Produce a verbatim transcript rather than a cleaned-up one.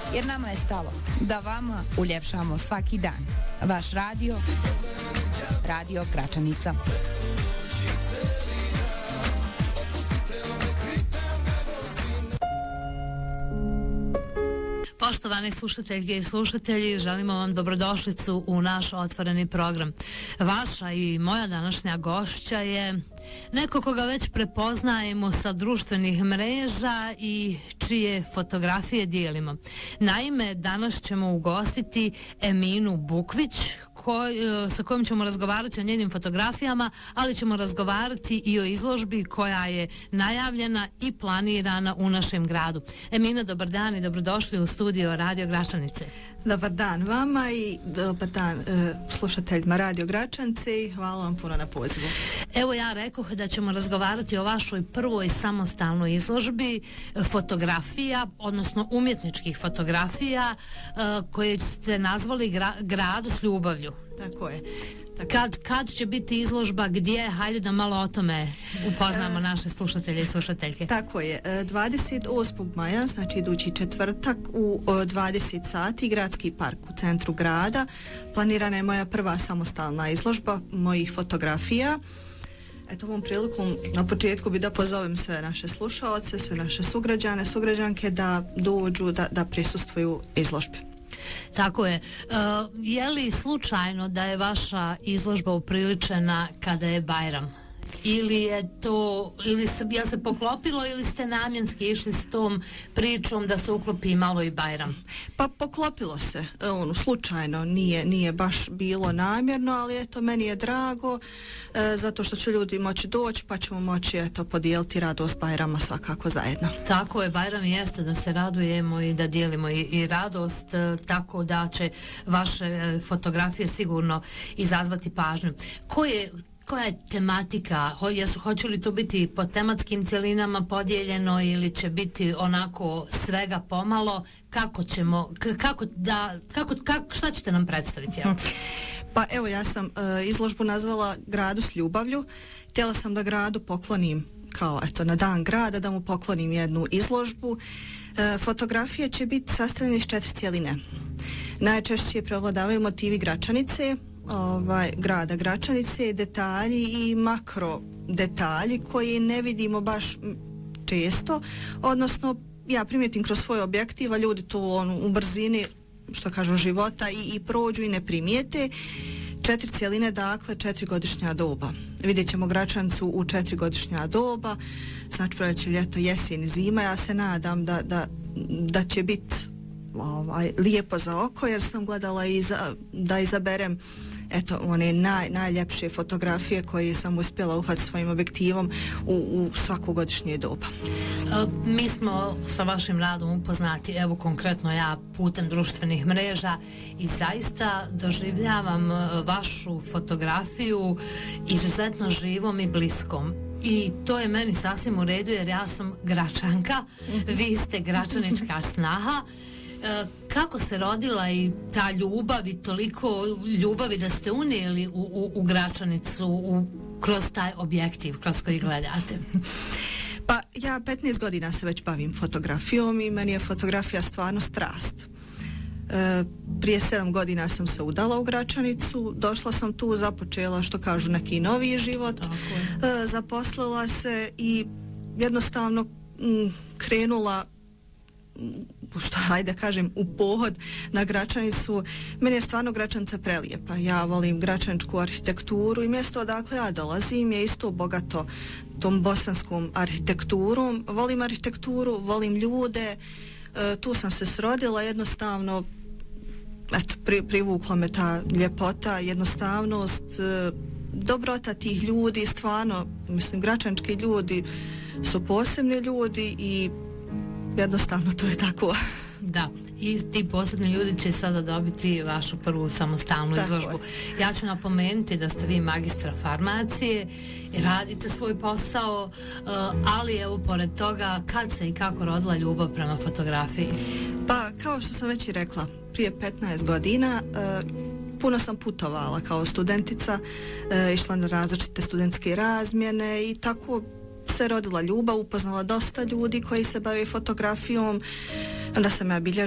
jer nama je stalo da vama uljepšamo svaki dan. Vaš radio, Radio Gračanica. Poštovani slušatelji i slušatelji, želimo vam dobrodošlicu u naš otvoreni program. Vaša i moja današnja gošća je neko koga već prepoznajemo sa društvenih mreža i čije fotografije dijelimo. Naime, danas ćemo ugostiti Eminu Bukvić, Koj, sa kojom ćemo razgovarati o njenim fotografijama, ali ćemo razgovarati i o izložbi koja je najavljena i planirana u našem gradu. Emina, dobar dan i dobrodošli u studio Radio Gračanice. Dobar dan vama i dobar dan e, slušateljima Radio Gračanice i hvala vam puno na pozivu. Evo, ja rekoh da ćemo razgovarati o vašoj prvoj samostalnoj izložbi fotografija, odnosno umjetničkih fotografija e, koje ste nazvali gra, Gradu s ljubavlju. Tako je. Tako. Kad, kad će biti izložba, gdje? Hajde da malo o tome upoznamo e, naše slušatelje i slušateljke. Tako je. dvadeset osmog maja, znači idući četvrtak u dvadeset sati, Gradski park u centru grada. Planirana je moja prva samostalna izložba mojih fotografija. Eto, ovom prilikom na početku bi da pozovem sve naše slušaoce, sve naše sugrađane, sugrađanke da dođu, da, da prisustvuju izložbi. Tako je. Uh, je li slučajno da je vaša izložba upriličena kada je Bajram? Ili je to, ili se, ja se poklopilo ili ste namjenski išli s tom pričom da se uklopi malo i Bajram? Pa poklopilo se, ono, slučajno, nije, nije baš bilo namjerno, ali eto, meni je drago, e, zato što će ljudi moći doći, pa ćemo moći, eto, podijeliti radost Bajrama svakako zajedno. Tako je, Bajram jeste da se radujemo i da dijelimo i, i radost, e, tako da će vaše e, fotografije sigurno izazvati pažnju. Ko je Koja je tematika? Ho, jesu, hoće li to biti po tematskim cjelinama podijeljeno ili će biti onako svega pomalo? Kako ćemo, k- kako da, kako, kako, šta ćete nam predstaviti? Ja? Pa evo, ja sam uh, izložbu nazvala Gradu s ljubavlju. Htjela sam da gradu poklonim, kao eto, na dan grada, da mu poklonim jednu izložbu. Uh, fotografije će biti sastavljene iz četiri cjeline. Najčešće prevladavaju motivi Gračanice, ovaj, grada Gračanice, detalji i makro detalji koji ne vidimo baš često, odnosno ja primijetim kroz svoj objektiv, a ljudi to on, u brzini, što kažu, života i, i prođu i ne primijete. Četiri cijeline, dakle četiri godišnja doba. Vidjet ćemo Gračanicu u četiri godišnja doba, znači proljeće, ljeto, jesen i zima. Ja se nadam da, da, da će biti ovaj, lijepo za oko, jer sam gledala i za, da izaberem eto, one naj, najljepše fotografije koje sam uspjela uhvatiti svojim objektivom u, u svaku godišnje doba. E, mi smo sa vašim radom upoznati, evo konkretno ja putem društvenih mreža, i zaista doživljavam vašu fotografiju izuzetno živom i bliskom. I to je meni sasvim u redu, jer ja sam Gračanka, vi ste gračanička snaha. E, kako se rodila i ta ljubav i toliko ljubavi da ste unijeli u, u, u Gračanicu u, kroz taj objektiv kroz koji gledate? Pa ja petnaest godina se već bavim fotografijom i meni je fotografija stvarno strast. E, prije sedam godina sam se udala u Gračanicu, došla sam tu, započela, što kažu, neki novi život, e, zaposlila se i jednostavno m, krenula što, hajde kažem, u pohod na Gračanicu. Meni je stvarno Gračanica prelijepa. Ja volim gračaničku arhitekturu i mjesto odakle ja dolazim je isto bogato tom bosanskom arhitekturom. Volim arhitekturu, volim ljude, e, tu sam se srodila, jednostavno eto, pri, privukla me ta ljepota, jednostavnost, e, dobrota tih ljudi, stvarno, mislim, gračanički ljudi su posebni ljudi i jednostavno to je tako. Da, i ti posebni ljudi će sada dobiti vašu prvu samostalnu tako izložbu. Je. Ja ću napomenuti da ste vi magistra farmacije i radite svoj posao, ali evo, pored toga, kad se i kako rodila ljubav prema fotografiji? Pa, kao što sam već i rekla, prije petnaest godina puno sam putovala kao studentica, išla na različite studentske razmjene i tako se rodila ljubav, upoznala dosta ljudi koji se bave fotografijom. Onda sam ja bilježila